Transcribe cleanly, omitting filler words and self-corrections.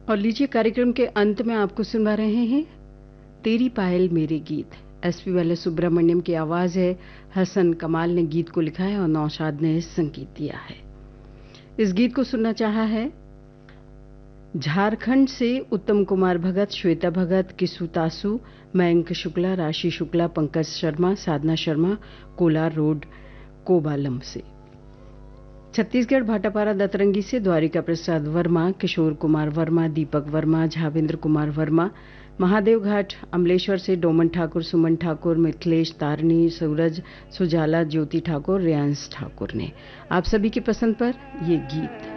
और लीजिए कार्यक्रम के अंत में आपको सुनवा रहे हैं तेरी पायल मेरे गीत। एसपी बालासुब्रमण्यम की आवाज है, हसन कमाल ने गीत को लिखा है और नौशाद ने संगीत दिया है। इस गीत को सुनना चाहा है झारखंड से उत्तम कुमार भगत, श्वेता भगत, किसु तासु, मयंक शुक्ला, राशि शुक्ला, पंकज शर्मा, साधना शर्मा, कोलार रोड, कोबालम से। छत्तीसगढ़ भाटापारा दतरंगी से द्वारिका प्रसाद वर्मा, किशोर कुमार वर्मा, दीपक वर्मा, झावेंद्र कुमार वर्मा, महादेव घाट अमलेश्वर से डोमन ठाकुर, सुमन ठाकुर, मिथिलेश, तारणी, सूरज, सुजाला, ज्योति ठाकुर, रेयांश ठाकुर ने आप सभी की पसंद पर ये गीत।